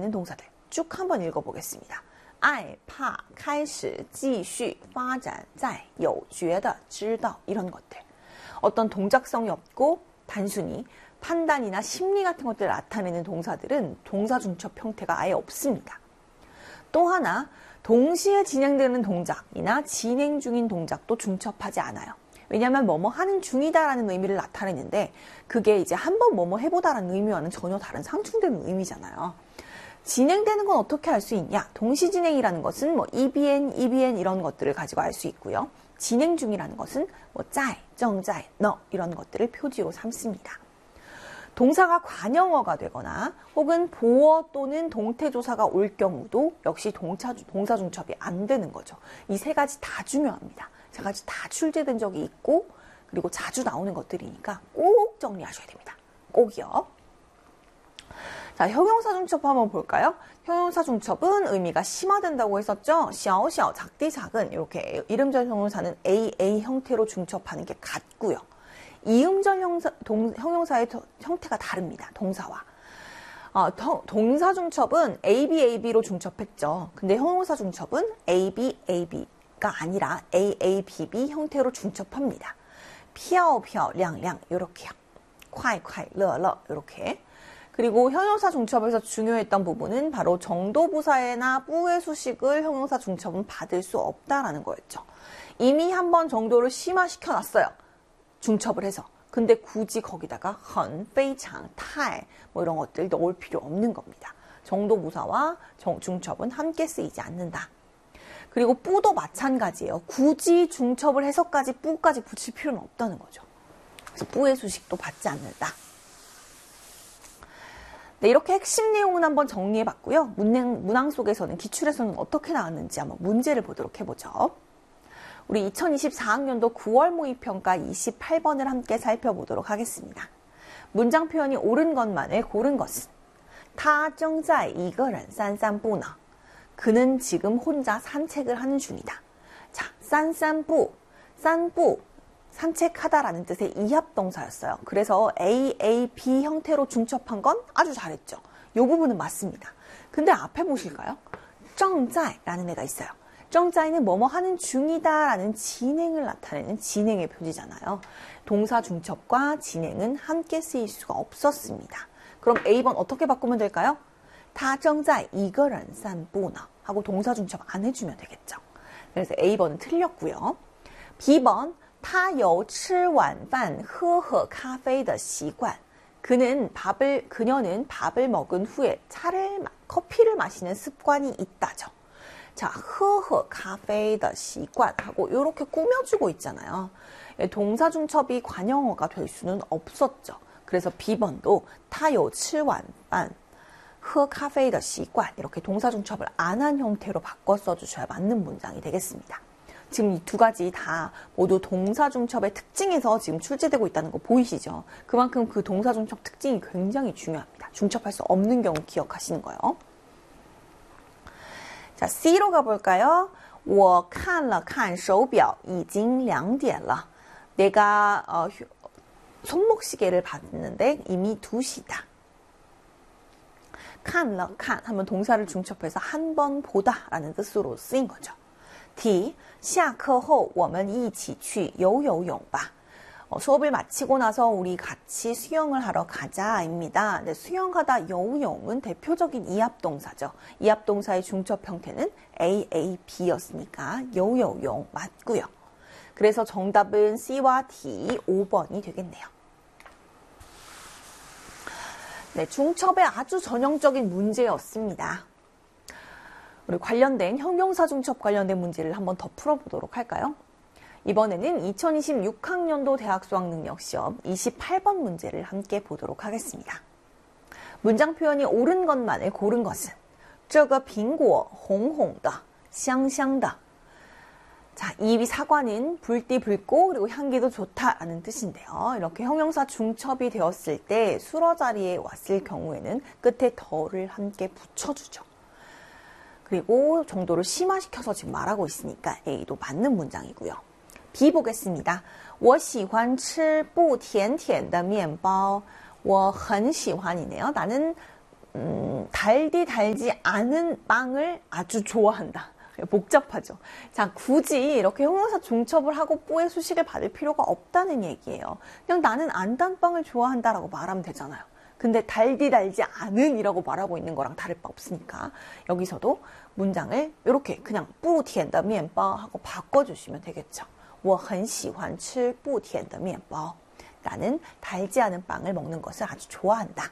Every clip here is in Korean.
나타내는 동사들 쭉 한번 읽어보겠습니다. 爱怕开始继续发展在有觉得知道 이런 것들. 어떤 동작성이 없고 단순히 판단이나 심리 같은 것들을 나타내는 동사들은 동사 중첩 형태가 아예 없습니다. 또 하나, 동시에 진행되는 동작이나 진행 중인 동작도 중첩하지 않아요. 왜냐하면 뭐뭐 하는 중이다라는 의미를 나타내는데 그게 이제 한번 뭐뭐 해보다라는 의미와는 전혀 다른 상충되는 의미잖아요. 진행되는 건 어떻게 알 수 있냐? 동시 진행이라는 것은 뭐 EBN 이런 것들을 가지고 알 수 있고요. 진행 중이라는 것은 뭐 在, 正在, 너 이런 것들을 표지로 삼습니다. 동사가 관형어가 되거나 혹은 보어 또는 동태조사가 올 경우도 역시 동사 중첩이 안 되는 거죠. 이 세 가지 다 중요합니다. 세 가지 다 출제된 적이 있고 그리고 자주 나오는 것들이니까 꼭 정리하셔야 됩니다. 꼭이요. 자, 형용사 중첩 한번 볼까요? 형용사 중첩은 의미가 심화된다고 했었죠. 小小, 작디, 작은 이렇게 이름절 형용사는 AA 형태로 중첩하는 게 같고요. 이음절 형용사의 형태가 다릅니다. 동사와. 동사 중첩은 ABAB로 중첩했죠. 근데 형용사 중첩은 ABAB가 아니라 AABB 형태로 중첩합니다. 飘飘亮亮 이렇게요. 快快乐乐 이렇게. 그리고 형용사 중첩에서 중요했던 부분은 바로 정도부사에나 뿌의 수식을 형용사 중첩은 받을 수 없다라는 거였죠. 이미 한번 정도를 심화시켜놨어요. 중첩을 해서. 근데 굳이 거기다가 很,非常,太뭐 이런 것들 넣을 필요 없는 겁니다. 정도부사와 중첩은 함께 쓰이지 않는다. 그리고 뿌도 마찬가지예요. 굳이 중첩을 해서까지 뿌까지 붙일 필요는 없다는 거죠. 그래서 뿌의 수식도 받지 않는다. 네, 이렇게 핵심 내용은 한번 정리해봤고요. 문항 속에서는 기출에서는 어떻게 나왔는지 한번 문제를 보도록 해보죠. 우리 2024학년도 9월 모의평가 28번을 함께 살펴보도록 하겠습니다. 문장 표현이 옳은 것만을 고른 것은 他正在一个人散散步呢. 그는 지금 혼자 산책을 하는 중이다. 자, 散步, 散步, 산책하다라는 뜻의 이합동사였어요. 그래서 AAB 형태로 중첩한 건 아주 잘했죠. 이 부분은 맞습니다. 근데 앞에 보실까요? 正在라는 애가 있어요. 正在는 뭐뭐 하는 중이다 라는 진행을 나타내는 진행의 표지잖아요. 동사 중첩과 진행은 함께 쓰일 수가 없었습니다. 그럼 A번 어떻게 바꾸면 될까요? 他正在一个人散步呢 하고 동사 중첩 안 해주면 되겠죠. 그래서 A번은 틀렸고요. B번 他有吃晚饭喝喝咖啡的习惯. 그녀는 밥을 먹은 후에 커피를 마시는 습관이 있다죠. 자, 喝喝咖啡的习惯 하고 이렇게 꾸며주고 있잖아요. 동사 중첩이 관형어가 될 수는 없었죠. 그래서 B번도 他有吃晚饭喝咖啡的习惯 이렇게 동사 중첩을 안 한 형태로 바꿔 써주셔야 맞는 문장이 되겠습니다. 지금 이 두 가지 다 모두 동사 중첩의 특징에서 지금 출제되고 있다는 거 보이시죠? 그만큼 그 동사 중첩 특징이 굉장히 중요합니다. 중첩할 수 없는 경우 기억하시는 거예요. 자, C로 가볼까요? 我看了看手表已经2点了. 내가 손목시계를 봤는데 이미 2시다. 看了看 하면 동사를 중첩해서 한 번 보다 라는 뜻으로 쓰인 거죠. D. 下课后我们一起去游泳吧. 수업을 마치고 나서 우리 같이 수영을 하러 가자입니다. 네, 수영하다游泳은 대표적인 이합동사죠. 이합동사의 중첩 형태는 AAB였으니까游泳 맞고요. 그래서 정답은 C와 D 5번이 되겠네요. 네, 중첩의 아주 전형적인 문제였습니다. 우리 관련된 형용사 중첩 관련된 문제를 한번 더 풀어보도록 할까요? 이번에는 2026학년도 대학 수학능력시험 28번 문제를 함께 보도록 하겠습니다. 문장 표현이 옳은 것만을 고른 것은 这个苹果红红的,香香的. 자, 이 사과는 붉디 붉고 그리고 향기도 좋다라는 뜻인데요. 이렇게 형용사 중첩이 되었을 때 수러 자리에 왔을 경우에는 끝에 더를 함께 붙여주죠. 그리고 정도를 심화시켜서 지금 말하고 있으니까 A도 맞는 문장이고요. B 보겠습니다. 我喜欢吃不甜甜的面包. 我很喜欢이네요. 나는 달지 않은 빵을 아주 좋아한다. 복잡하죠. 자, 굳이 이렇게 형용사 중첩을 하고 뿌의 수식을 받을 필요가 없다는 얘기예요. 그냥 나는 안 단 빵을 좋아한다라고 말하면 되잖아요. 근데 달지 않은 이라고 말하고 있는 거랑 다를 바 없으니까 여기서도 문장을 이렇게 그냥 不甜的面包 하고 바꿔주시면 되겠죠. 我很喜欢吃不甜的面包. 나는 달지 않은 빵을 먹는 것을 아주 좋아한다.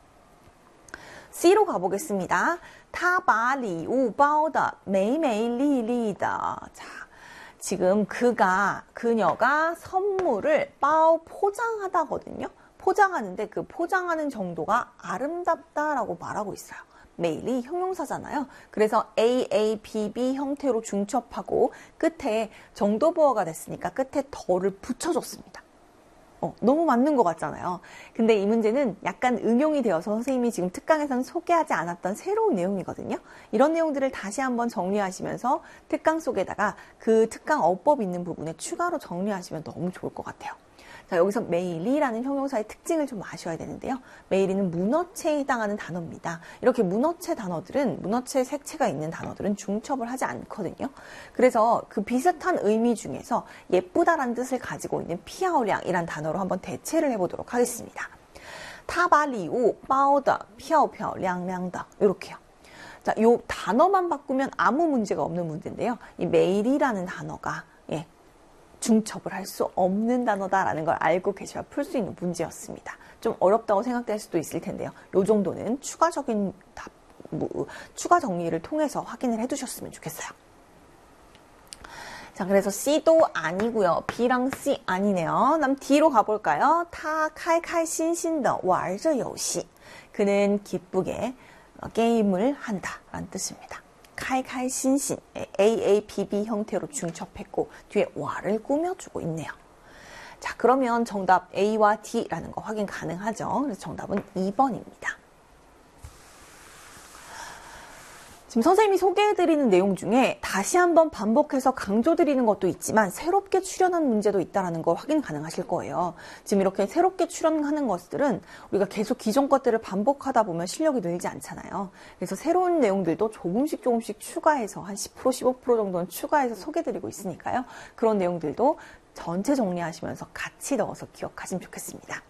C로 가보겠습니다. 他把礼物包得美美丽丽的. 자, 지금 그녀가 선물을 포장하다거든요. 포장하는데 그 포장하는 정도가 아름답다라고 말하고 있어요. 메일이 형용사잖아요. 그래서 AAPB 형태로 중첩하고 끝에 정도보어가 됐으니까 끝에 더를 붙여줬습니다. 너무 맞는 것 같잖아요. 근데 이 문제는 약간 응용이 되어서 선생님이 지금 특강에서는 소개하지 않았던 새로운 내용이거든요. 이런 내용들을 다시 한번 정리하시면서 특강 속에다가 그 특강 어법 있는 부분에 추가로 정리하시면 너무 좋을 것 같아요. 자, 여기서 메일이라는 형용사의 특징을 좀 아셔야 되는데요. 메일이는 문어체에 해당하는 단어입니다. 이렇게 문어체 색채가 있는 단어들은 중첩을 하지 않거든요. 그래서 그 비슷한 의미 중에서 예쁘다라는 뜻을 가지고 있는 피아오량이란 단어로 한번 대체를 해보도록 하겠습니다. 他把礼物包得漂漂亮亮的 이렇게요. 자, 요 단어만 바꾸면 아무 문제가 없는 문제인데요. 이 메일이라는 단어가 중첩을 할 수 없는 단어다라는 걸 알고 계셔야 풀 수 있는 문제였습니다. 좀 어렵다고 생각될 수도 있을 텐데요. 요 정도는 추가 정리를 통해서 확인을 해두셨으면 좋겠어요. 자, 그래서 C도 아니고요. B랑 C 아니네요. 그럼 D로 가볼까요? 他开开心心地玩着游戏. 그는 기쁘게 게임을 한다라는 뜻입니다. 카이카이신신 AAPB 형태로 중첩했고 뒤에 와를 꾸며주고 있네요. 자, 그러면 정답 A와 D라는 거 확인 가능하죠. 그래서 정답은 2번입니다. 지금 선생님이 소개해드리는 내용 중에 다시 한번 반복해서 강조드리는 것도 있지만 새롭게 출연한 문제도 있다는 걸 확인 가능하실 거예요. 지금 이렇게 새롭게 출연하는 것들은 우리가 계속 기존 것들을 반복하다 보면 실력이 늘지 않잖아요. 그래서 새로운 내용들도 조금씩 추가해서 한 10%, 15% 정도는 추가해서 소개해드리고 있으니까요. 그런 내용들도 전체 정리하시면서 같이 넣어서 기억하시면 좋겠습니다.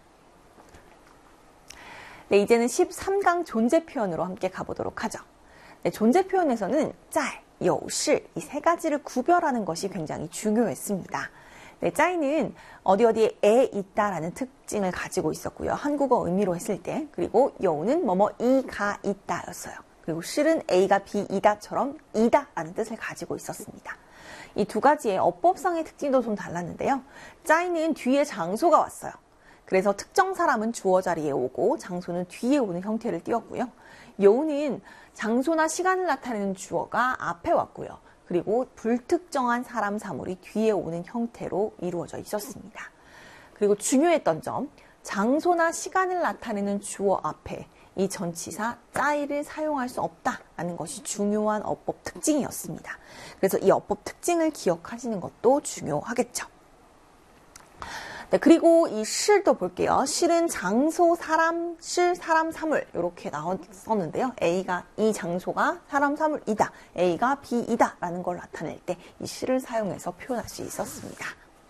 네, 이제는 13강 존재 표현으로 함께 가보도록 하죠. 네, 존재 표현에서는 在, 有시 이 세 가지를 구별하는 것이 굉장히 중요했습니다. 네, 在는 어디에 있다라는 특징을 가지고 있었고요. 한국어 의미로 했을 때. 그리고 有는 이가 있다였어요. 그리고 실은 A가 B이다처럼 이다라는 뜻을 가지고 있었습니다. 이 두 가지의 어법상의 특징도 좀 달랐는데요. 在는 뒤에 장소가 왔어요. 그래서 특정 사람은 주어 자리에 오고 장소는 뒤에 오는 형태를 띄었고요. 有는 장소나 시간을 나타내는 주어가 앞에 왔고요. 그리고 불특정한 사람, 사물이 뒤에 오는 형태로 이루어져 있었습니다. 그리고 중요했던 점, 장소나 시간을 나타내는 주어 앞에 이 전치사 在를 사용할 수 없다라는 것이 중요한 어법 특징이었습니다. 그래서 이 어법 특징을 기억하시는 것도 중요하겠죠. 네, 그리고 이 실도 볼게요. 실은 장소, 사람, 실, 사람, 사물 이렇게 나왔었는데요. A가 이 장소가 사람, 사물이다. A가 B이다 라는 걸 나타낼 때 이 실을 사용해서 표현할 수 있었습니다.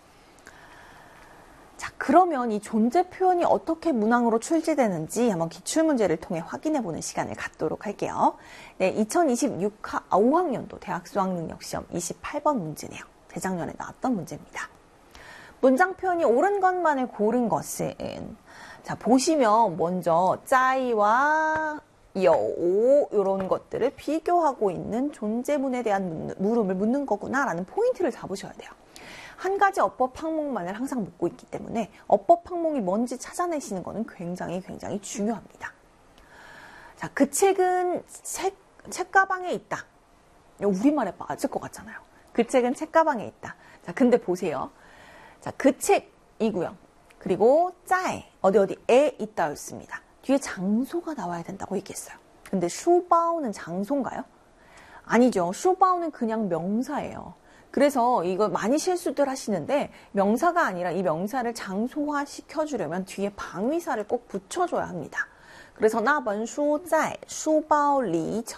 자, 그러면 이 존재 표현이 어떻게 문항으로 출제되는지 한번 기출문제를 통해 확인해보는 시간을 갖도록 할게요. 네, 2026 5학년도 대학 수학능력시험 28번 문제네요. 재작년에 나왔던 문제입니다. 문장 표현이 옳은 것만을 고른 것은, 자, 보시면 먼저 在와 有 이런 것들을 비교하고 있는 존재문에 대한 물음을 묻는 거구나 라는 포인트를 잡으셔야 돼요. 한 가지 어법 항목만을 항상 묻고 있기 때문에 어법 항목이 뭔지 찾아내시는 거는 굉장히 중요합니다. 자, 그 책은 책가방에 있다. 우리말에 맞을 것 같잖아요. 그 책은 책가방에 있다. 자, 근데 보세요. 자, 그 책이고요. 그리고 在 어디에 있다였습니다. 뒤에 장소가 나와야 된다고 얘기했어요. 근데 书包는 장소인가요? 아니죠. 书包는 그냥 명사예요. 그래서 이거 많이 실수들 하시는데 명사가 아니라 이 명사를 장소화 시켜주려면 뒤에 방위사를 꼭 붙여줘야 합니다. 그래서 那本书在书包里